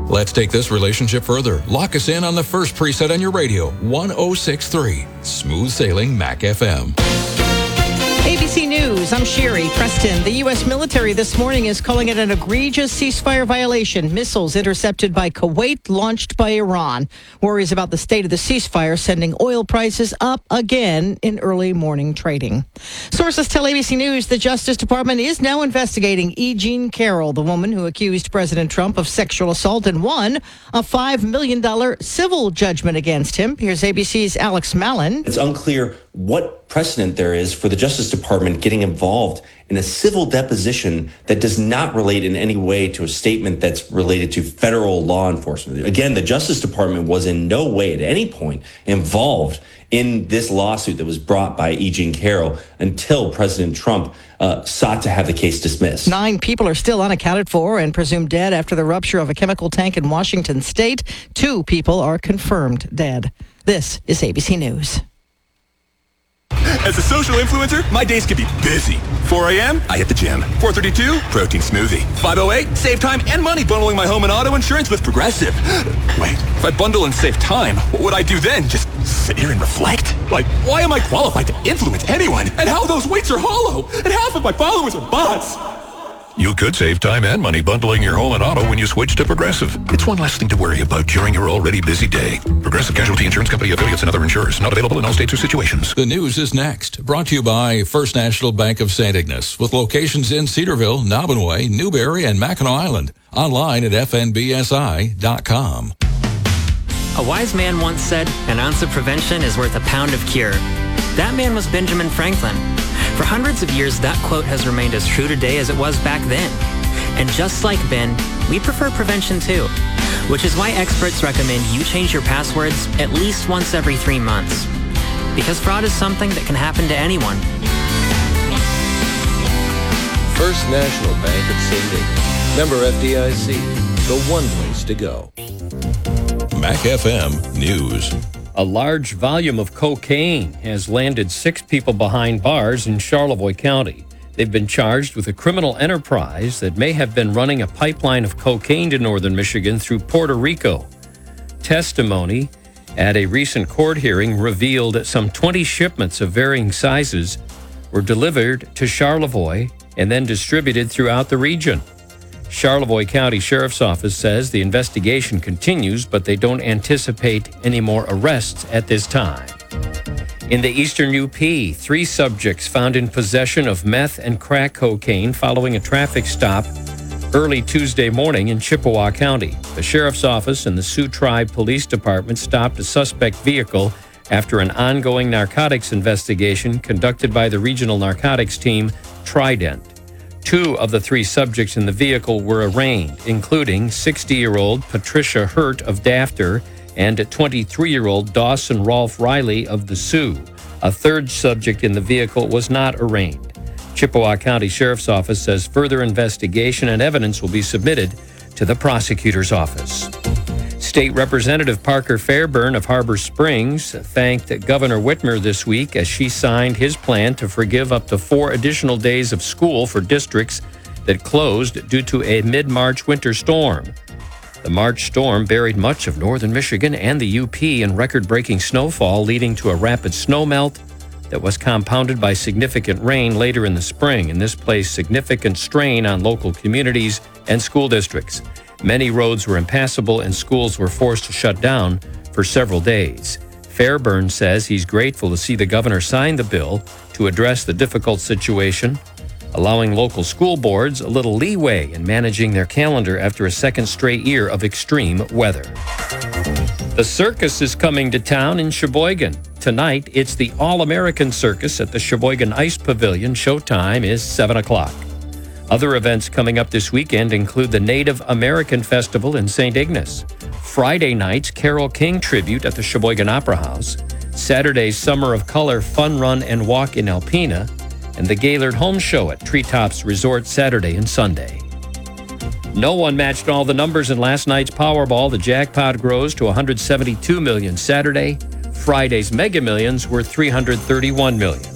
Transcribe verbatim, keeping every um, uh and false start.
Let's take this relationship further. Lock us in on the first preset on your radio, one oh six point three. Smooth Sailing Mac F M. A B C News, I'm Sherry Preston. The U S military this morning is calling it an egregious ceasefire violation. Missiles intercepted by Kuwait, launched by Iran. Worries about the state of the ceasefire sending oil prices up again in early morning trading. Sources tell A B C News the Justice Department is now investigating E. Jean Carroll, the woman who accused President Trump of sexual assault and won a five million dollars civil judgment against him. Here's A B C's Alex Mallon. It's unclear what precedent there is for the Justice Department getting involved in a civil deposition that does not relate in any way to a statement that's related to federal law enforcement. Again, the Justice Department was in no way at any point involved in this lawsuit that was brought by E. Jean Carroll until President Trump uh, sought to have the case dismissed. Nine people are still unaccounted for and presumed dead after the rupture of a chemical tank in Washington state. Two people are confirmed dead. This is A B C News. As a social influencer, my days can be busy. four a.m., I hit the gym. four thirty-two, protein smoothie. five oh eight, save time and money bundling my home and auto insurance with Progressive. Wait, if I bundle and save time, what would I do then? Just sit here and reflect? Like, why am I qualified to influence anyone? And how those weights are hollow? And half of my followers are bots. You could save time and money bundling your home and auto when you switch to Progressive. It's one less thing to worry about during your already busy day. Progressive Casualty Insurance Company affiliates and other insurers. Not available in all states or situations. The news is next. Brought to you by First National Bank of Saint Ignace, with locations in Cedarville, Nobbinway, Newberry, and Mackinac Island. Online at f n b s i dot com. A wise man once said, an ounce of prevention is worth a pound of cure. That man was Benjamin Franklin. For hundreds of years, that quote has remained as true today as it was back then. And just like Ben, we prefer prevention too, which is why experts recommend you change your passwords at least once every three months. Because fraud is something that can happen to anyone. First National Bank of Saint Ignace. Member F D I C. The one place to go. Mac F M News. A large volume of cocaine has landed six people behind bars in Charlevoix County. They've been charged with a criminal enterprise that may have been running a pipeline of cocaine to northern Michigan through Puerto Rico. Testimony at a recent court hearing revealed that some twenty shipments of varying sizes were delivered to Charlevoix and then distributed throughout the region. Charlevoix County Sheriff's Office says the investigation continues, but they don't anticipate any more arrests at this time. In the eastern U P, three subjects found in possession of meth and crack cocaine following a traffic stop early Tuesday morning in Chippewa County. The Sheriff's Office and the Sioux Tribe Police Department stopped a suspect vehicle after an ongoing narcotics investigation conducted by the Regional Narcotics Team, Trident. Two of the three subjects in the vehicle were arraigned, including sixty-year-old Patricia Hurt of Dafter and twenty-three-year-old Dawson Rolfe Riley of the Sioux. A third subject in the vehicle was not arraigned. Chippewa County Sheriff's Office says further investigation and evidence will be submitted to the prosecutor's office. State Representative Parker Fairburn of Harbor Springs thanked Governor Whitmer this week as she signed his plan to forgive up to four additional days of school for districts that closed due to a mid-March winter storm. The March storm buried much of northern Michigan and the U P in record-breaking snowfall, leading to a rapid snowmelt that was compounded by significant rain later in the spring, and this placed significant strain on local communities and school districts. Many roads were impassable and schools were forced to shut down for several days. Fairburn says he's grateful to see the governor sign the bill to address the difficult situation, allowing local school boards a little leeway in managing their calendar after a second straight year of extreme weather. The circus is coming to town in Sheboygan. Tonight, it's the All-American Circus at the Sheboygan Ice Pavilion. Showtime is seven o'clock. Other events coming up this weekend include the Native American Festival in Saint Ignace, Friday night's Carole King tribute at the Sheboygan Opera House, Saturday's Summer of Color Fun Run and Walk in Alpena, and the Gaylord Home Show at Treetops Resort Saturday and Sunday. No one matched all the numbers in last night's Powerball. The jackpot grows to one hundred seventy-two million dollars Saturday. Friday's Mega Millions were three hundred thirty-one million dollars.